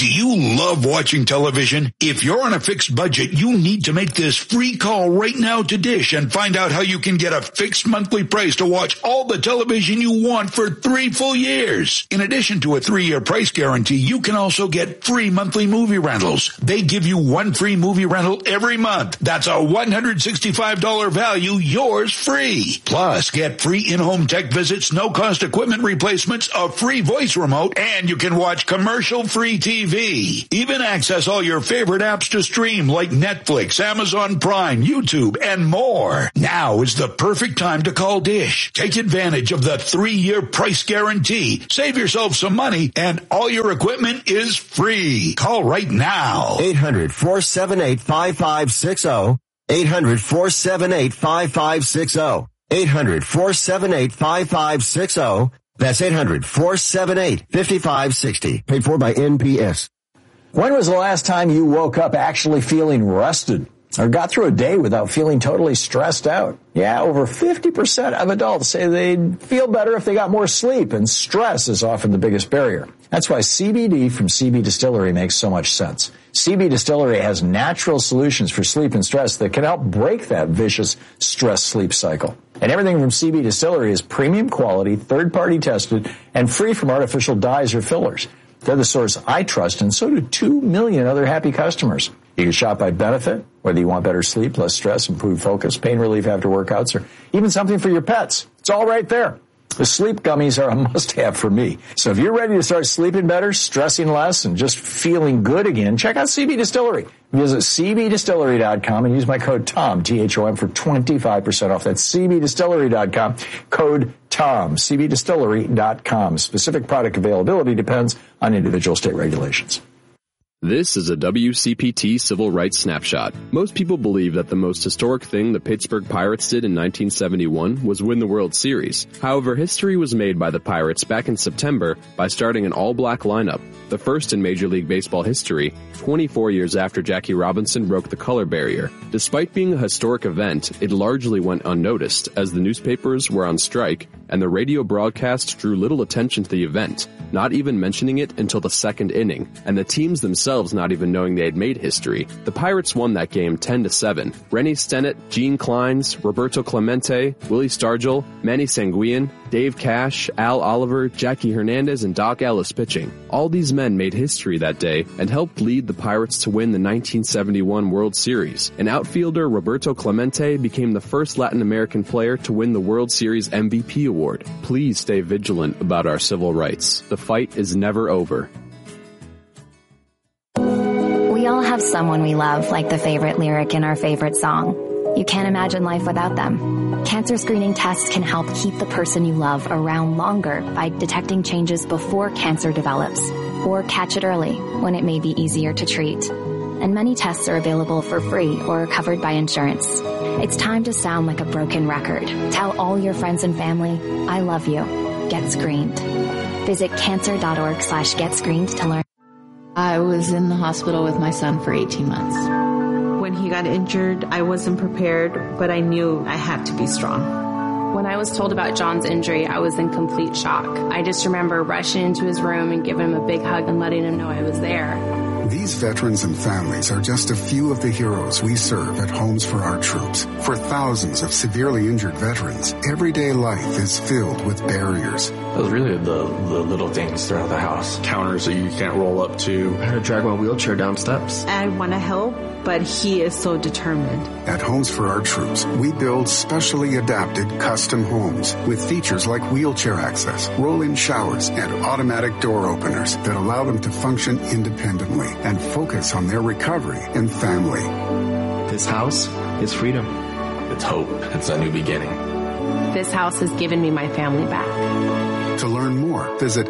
Do you love watching television? If you're on a fixed budget, you need to make this free call right now to Dish and find out how you can get a fixed monthly price to watch all the television you want for 3 full years. In addition to a 3-year price guarantee, you can also get free monthly movie rentals. They give you 1 free movie rental every month. That's a $165 value, yours free. Plus, get free in-home tech visits, no-cost equipment replacements, a free voice remote, and you can watch commercial-free TV. Even access all your favorite apps to stream like Netflix, Amazon Prime, YouTube, and more. Now is the perfect time to call Dish. Take advantage of the 3-year price guarantee. Save yourself some money, and all your equipment is free. Call right now. 800-478-5560. 800-478-5560. 800-478-5560. That's 800-478-5560. Paid for by NPS. When was the last time you woke up actually feeling rested or got through a day without feeling totally stressed out? Yeah, over 50% of adults say they'd feel better if they got more sleep, and stress is often the biggest barrier. That's why CBD from CB Distillery makes so much sense. CB Distillery has natural solutions for sleep and stress that can help break that vicious stress-sleep cycle. And everything from CB Distillery is premium quality, third-party tested, and free from artificial dyes or fillers. They're the source I trust, and so do 2 million other happy customers. You can shop by benefit, whether you want better sleep, less stress, improved focus, pain relief after workouts, or even something for your pets. It's all right there. The sleep gummies are a must-have for me. So if you're ready to start sleeping better, stressing less, and just feeling good again, check out CB Distillery. Visit cbdistillery.com and use my code TOM, T-H-O-M, for 25% off. That's cbdistillery.com, code TOM, cbdistillery.com. Specific product availability depends on individual state regulations. This is a WCPT Civil Rights Snapshot. Most people believe that the most historic thing the Pittsburgh Pirates did in 1971 was win the World Series. However, history was made by the Pirates back in September by starting an all-black lineup, the first in Major League Baseball history, 24 years after Jackie Robinson broke the color barrier. Despite being a historic event, it largely went unnoticed as the newspapers were on strike and the radio broadcast drew little attention to the event, not even mentioning it until the second inning, and the teams themselves not even knowing they had made history. The Pirates won that game 10-7. Rennie Stennett, Gene Clines, Roberto Clemente, Willie Stargell, Manny Sanguillen, Dave Cash, Al Oliver, Jackie Hernandez, and Doc Ellis pitching. All these men made history that day and helped lead the Pirates to win the 1971 World Series. An outfielder, Roberto Clemente, became the first Latin American player to win the World Series MVP award. Please stay vigilant about our civil rights. The fight is never over. We all have someone we love, like the favorite lyric in our favorite song. You can't imagine life without them. Cancer screening tests can help keep the person you love around longer by detecting changes before cancer develops, or catch it early when it may be easier to treat. And many tests are available for free or covered by insurance. It's time to sound like a broken record. Tell all your friends and family, I love you. Get screened. Visit cancer.org/getscreened to learn. I was in the hospital with my son for 18 months. When he got injured, I wasn't prepared, but I knew I had to be strong. When I was told about John's injury, I was in complete shock. I just remember rushing into his room and giving him a big hug and letting him know I was there. These veterans and families are just a few of the heroes we serve at Homes for Our Troops. For thousands of severely injured veterans, everyday life is filled with barriers. It was really the little things throughout the house. Counters that you can't roll up to. I had to drag my wheelchair down steps. I want to help, but he is so determined. At Homes for Our Troops, we build specially adapted custom homes with features like wheelchair access, roll-in showers, and automatic door openers that allow them to function independently and focus on their recovery and family. This house is freedom. It's hope. It's a new beginning. This house has given me my family back. To learn more, visit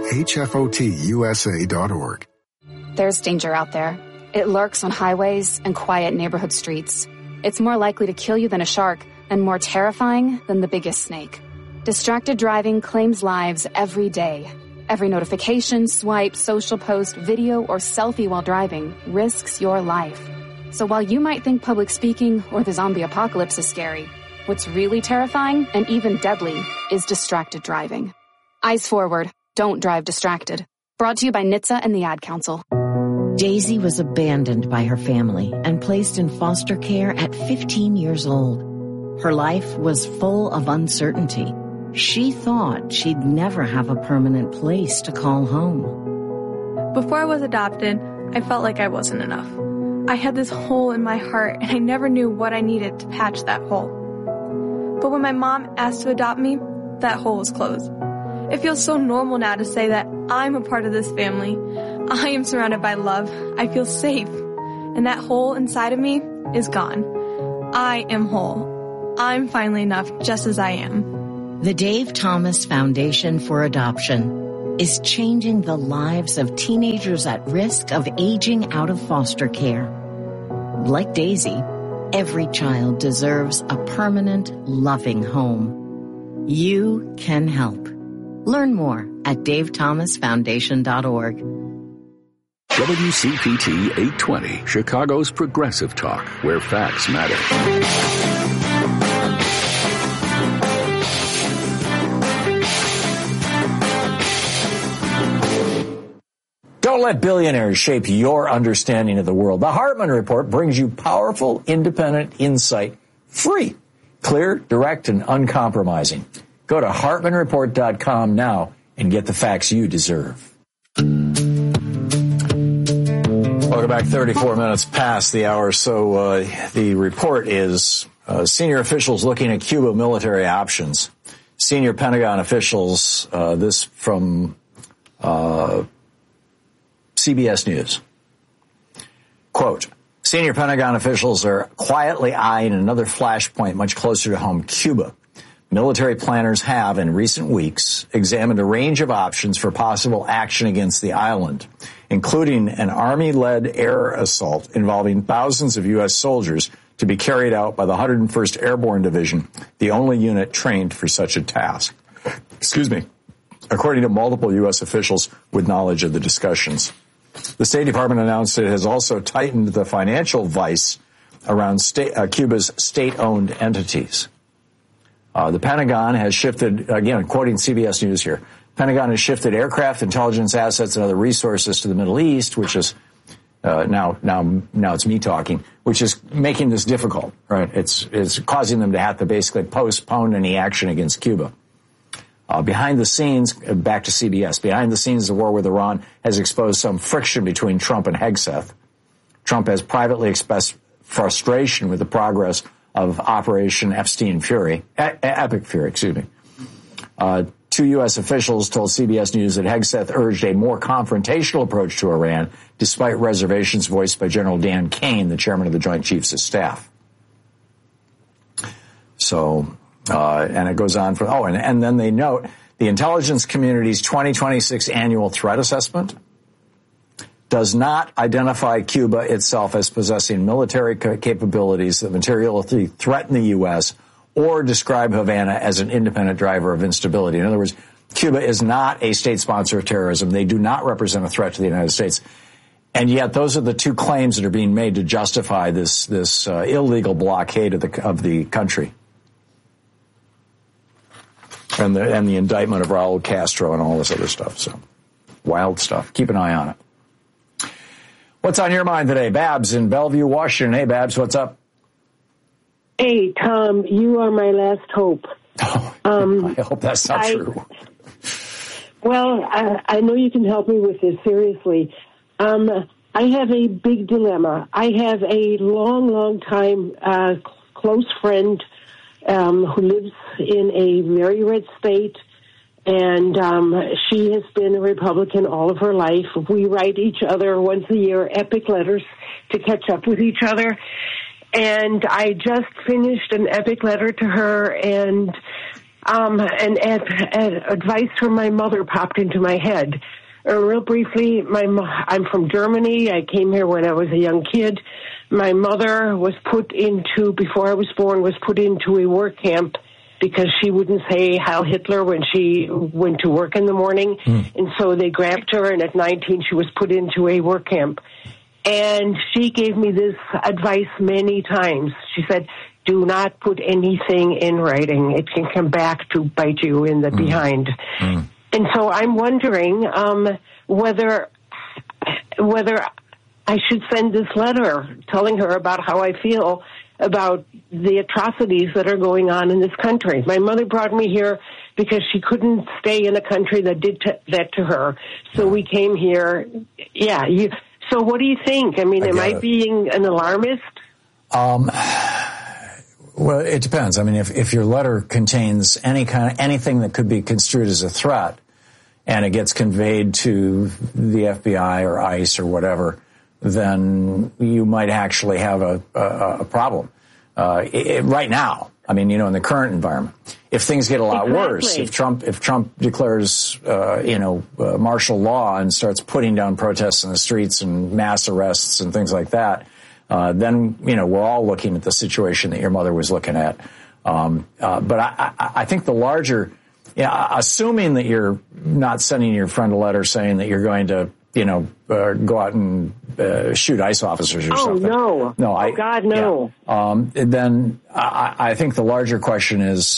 hfotusa.org. There's danger out there. It lurks on highways and quiet neighborhood streets. It's more likely to kill you than a shark and more terrifying than the biggest snake. Distracted driving claims lives every day. Every notification, swipe, social post, video, or selfie while driving risks your life. So while you might think public speaking or the zombie apocalypse is scary, what's really terrifying and even deadly is distracted driving. Eyes forward. Don't drive distracted. Brought to you by NHTSA and the Ad Council. Daisy was abandoned by her family and placed in foster care at 15 years old. Her life was full of uncertainty. She thought she'd never have a permanent place to call home. Before I was adopted, I felt like I wasn't enough. I had this hole in my heart, and I never knew what I needed to patch that hole. But when my mom asked to adopt me, that hole was closed. It feels so normal now to say that I'm a part of this family. I am surrounded by love. I feel safe. And that hole inside of me is gone. I am whole. I'm finally enough just as I am. The Dave Thomas Foundation for Adoption is changing the lives of teenagers at risk of aging out of foster care. Like Daisy, every child deserves a permanent, loving home. You can help. Learn more at davethomasfoundation.org. WCPT 820, Chicago's Progressive Talk, where facts matter. Don't let billionaires shape your understanding of the world. The Hartman Report brings you powerful, independent insight, free, clear, direct, and uncompromising. Go to HartmanReport.com now and get the facts you deserve. Welcome back. 34 minutes past the hour. So the report is senior officials looking at Cuba military options. Senior Pentagon officials, this from CBS News. Quote, senior Pentagon officials are quietly eyeing another flashpoint much closer to home, Cuba. Military planners have, in recent weeks, examined a range of options for possible action against the island, including an Army-led air assault involving thousands of U.S. soldiers to be carried out by the 101st Airborne Division, the only unit trained for such a task. Excuse me. According to multiple U.S. officials with knowledge of the discussions. The State Department announced it has also tightened the financial vice around Cuba's state-owned entities. The Pentagon has shifted, again, quoting CBS News here, Pentagon has shifted aircraft, intelligence assets, and other resources to the Middle East, which is, now it's me talking, which is making this difficult, right? It's causing them to have to basically postpone any action against Cuba. Behind the scenes, back to CBS, behind the scenes, the war with Iran has exposed some friction between Trump and Hegseth. Trump has privately expressed frustration with the progress of Operation Epic Fury, excuse me. Two U.S. officials told CBS News that Hegseth urged a more confrontational approach to Iran, despite reservations voiced by General Dan Kane, the chairman of the Joint Chiefs of Staff. So, and it goes on for, and then they note the intelligence community's 2026 annual threat assessment does not identify Cuba itself as possessing military capabilities that materially threaten the U.S. or describe Havana as an independent driver of instability. In other words, Cuba is not a state sponsor of terrorism. They do not represent a threat to the United States. And yet those are the two claims that are being made to justify this illegal blockade of the country. And the indictment of Raul Castro and all this other stuff. So wild stuff. Keep an eye on it. What's on your mind today? Babs in Bellevue, Washington. Hey, Babs, what's up? Hey, Tom, you are my last hope. I hope that's not true. Well, I know you can help me with this, seriously. I have a big dilemma. I have a long time close friend who lives in a very red state, and she has been a Republican all of her life. We write each other once a year epic letters to catch up with each other. And I just finished an epic letter to her, and advice from my mother popped into my head. Real briefly, I'm from Germany. I came here when I was a young kid. My mother was before I was born, was put into a work camp because she wouldn't say Heil Hitler when she went to work in the morning. And so they grabbed her, and at 19, she was put into a work camp. And she gave me this advice many times. She said, do not put anything in writing. It can come back to bite you in the behind. And so I'm wondering whether I should send this letter telling her about how I feel about the atrocities that are going on in this country. My mother brought me here because she couldn't stay in a country that did that to her. So we came here. Yeah. So what do you think? I mean, am I being an alarmist? Well, it depends. I mean, if your letter contains anything that could be construed as a threat, and it gets conveyed to the FBI or ICE or whatever, then you might actually have a problem. Right now, I mean, in the current environment, if things get a lot worse, if Trump declares, martial law and starts putting down protests in the streets and mass arrests and things like that, then, we're all looking at the situation that your mother was looking at. But I think the larger, assuming that you're not sending your friend a letter saying that you're going to, go out and shoot ICE officers or something. Oh, no. No, God, no. Yeah. Then I think the larger question is,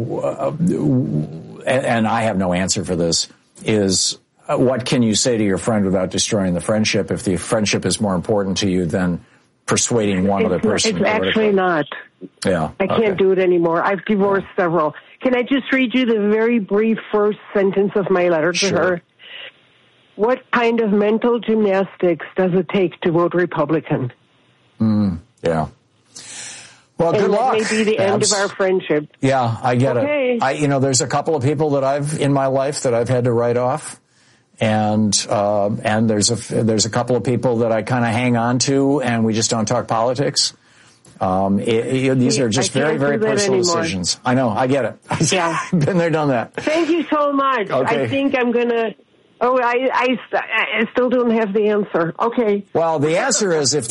and I have no answer for this, is what can you say to your friend without destroying the friendship if the friendship is more important to you than persuading one other person? It's actually not. Yeah. I can't do it anymore. I've divorced several. Can I just read you the very brief first sentence of my letter to her? What kind of mental gymnastics does it take to vote Republican? Yeah. Well, good luck. That may be the end of our friendship. Yeah, I get it. There's a couple of people that in my life that I've had to write off. And there's a couple of people that I kind of hang on to, and we just don't talk politics. These are just very, very personal decisions. I know. I get it. Yeah. I've been there, done that. Thank you so much. Okay. I think I'm going to... Oh, I still don't have the answer. Okay. Well, the answer is if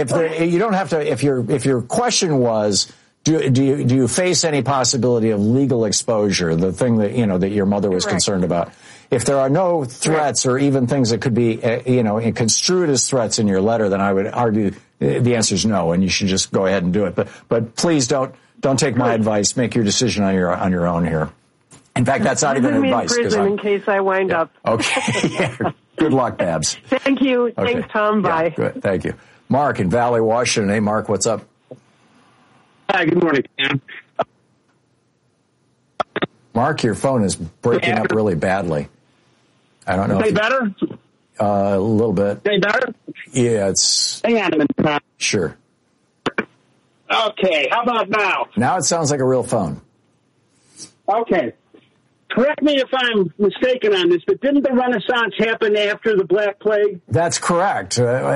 your question was, do you face any possibility of legal exposure, the thing that, that your mother was concerned about? If there are no threats or even things that could be, construed as threats in your letter, then I would argue the answer is no, and you should just go ahead and do it. But please don't take my advice. Make your decision on your own here. In fact, that's not even advice. In prison in case I wind up. Okay. Yeah. Good luck, Babs. Thank you. Okay. Thanks, Tom. Bye. Yeah, good. Thank you. Mark in Valley, Washington. Hey, Mark, what's up? Hi, good morning, Sam. Mark, your phone is breaking up really badly. I don't know. Say better? A little bit. Say better? Yeah, it's... Hang on a minute. Sure. Okay, how about now? Now it sounds like a real phone. Okay. Correct me if I'm mistaken on this, but didn't the Renaissance happen after the Black Plague? That's correct.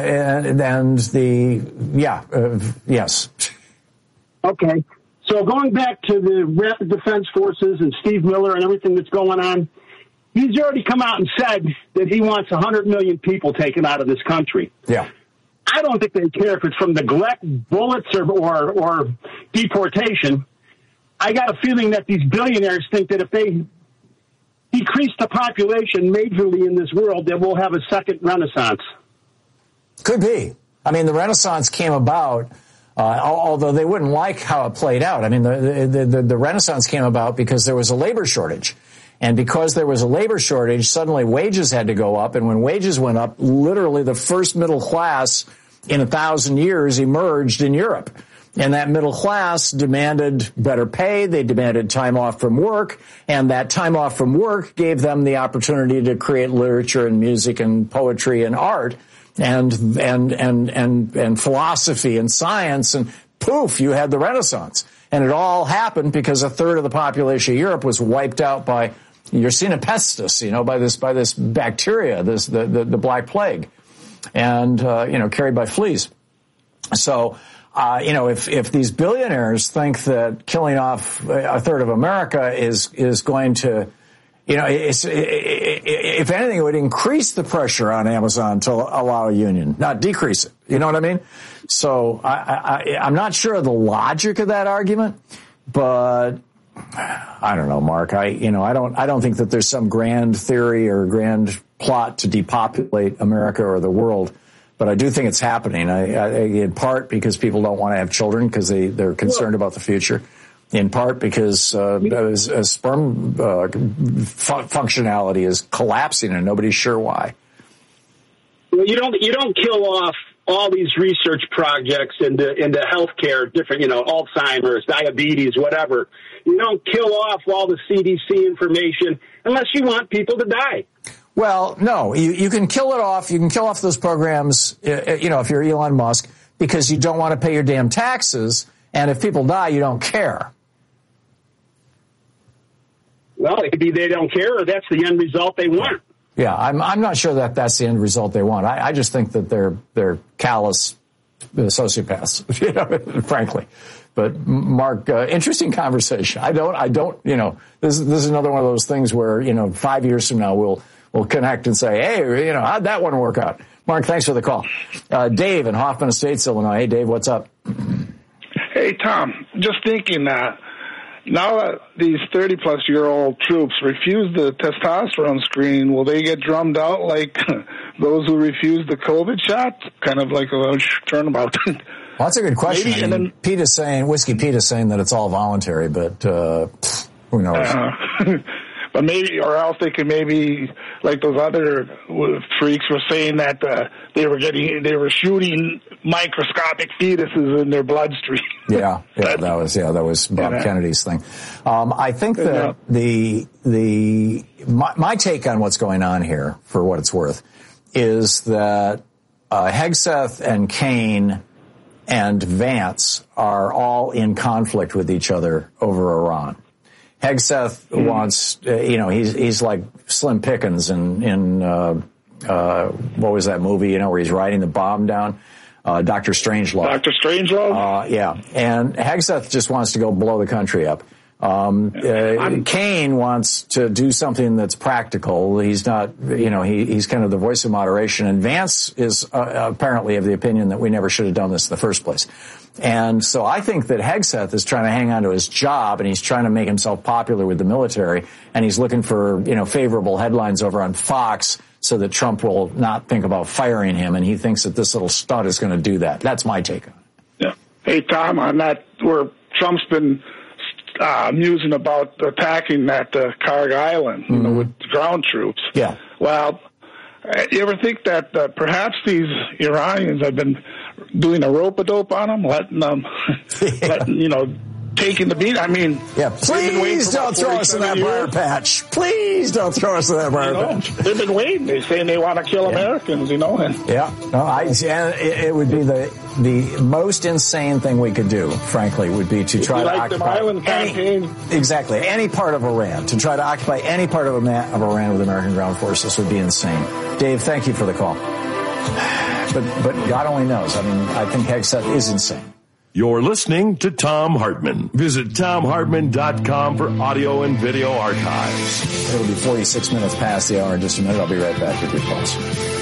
Yes. Okay. So going back to the Rapid Defense Forces and Steve Miller and everything that's going on, he's already come out and said that he wants 100 million people taken out of this country. Yeah. I don't think they care if it's from neglect, bullets, or deportation. I got a feeling that these billionaires think that if they decrease the population majorly in this world, that we'll have a second Renaissance. Could be. I mean, the Renaissance came about, although they wouldn't like how it played out. I mean, the Renaissance came about because there was a labor shortage. And because there was a labor shortage, suddenly wages had to go up. And when wages went up, literally the first middle class in 1,000 years emerged in Europe. And that middle class demanded better pay. They demanded time off from work. And that time off from work gave them the opportunity to create literature and music and poetry and art and philosophy and science. And poof, you had the Renaissance. And it all happened because a third of the population of Europe was wiped out by Yersinia pestis, by this bacteria, the Black Plague, and, carried by fleas. So, if these billionaires think that killing off a third of America is going to, if anything, it would increase the pressure on Amazon to allow a union, not decrease it. You know what I mean? So I'm not sure of the logic of that argument, but I don't know, Mark. I don't think that there's some grand theory or grand plot to depopulate America or the world. But I do think it's happening, in part because people don't want to have children because they're concerned about the future, in part because sperm functionality is collapsing and nobody's sure why. Well, you don't kill off all these research projects into healthcare, different, Alzheimer's, diabetes, whatever. You don't kill off all the CDC information unless you want people to die. Well, no, you can kill it off. You can kill off those programs, if you're Elon Musk, because you don't want to pay your damn taxes. And if people die, you don't care. Well, it could be they don't care, or that's the end result they want. Yeah, I'm not sure that that's the end result they want. I just think that they're callous sociopaths, frankly. But Mark, interesting conversation. I don't, this is another one of those things where, 5 years from now we'll connect and say, hey, how'd that one work out? Mark, thanks for the call. Dave in Hoffman Estates, Illinois. Hey, Dave, what's up? Hey, Tom, just thinking that now that these 30-plus-year-old troops refuse the testosterone screening, will they get drummed out like those who refuse the COVID shot? Kind of like a turnabout. Well, that's a good question. Maybe, Whiskey Pete is saying that it's all voluntary, but who knows? But maybe, or else they could maybe, like those other freaks were saying that they were shooting microscopic fetuses in their bloodstream. Yeah, that was Bob Kennedy's thing. I think that my take on what's going on here, for what it's worth, is that Hegseth and Kaine and Vance are all in conflict with each other over Iran. Hegseth wants, he's like Slim Pickens in what was that movie, where he's writing the bomb down? Dr. Strangelove. Dr. Strangelove? Yeah. And Hegseth just wants to go blow the country up. Kaine wants to do something that's practical. He's not, he's kind of the voice of moderation. And Vance is apparently of the opinion that we never should have done this in the first place. And so I think that Hegseth is trying to hang on to his job, and he's trying to make himself popular with the military, and he's looking for, favorable headlines over on Fox so that Trump will not think about firing him, and he thinks that this little stunt is going to do that. That's my take on it. Yeah. Hey, Tom, on that, where Trump's been musing about attacking that Karg Island, with ground troops. Yeah. Well, you ever think that perhaps these Iranians have been doing a rope-a-dope on them, letting them, taking the beat? I mean, please don't throw us in that briar patch. Please don't throw us in that briar patch. They've been waiting. They're saying they want to kill Americans, And it would be the most insane thing we could do, frankly, would be to try to occupy any part of Iran. To try to occupy any part of Iran with American ground forces would be insane. Dave, thank you for the call. But God only knows. I mean, I think Hegseth is insane. You're listening to Thom Hartmann. Visit ThomHartmann.com for audio and video archives. It'll be 46 minutes past the hour in just a minute. I'll be right back with your calls.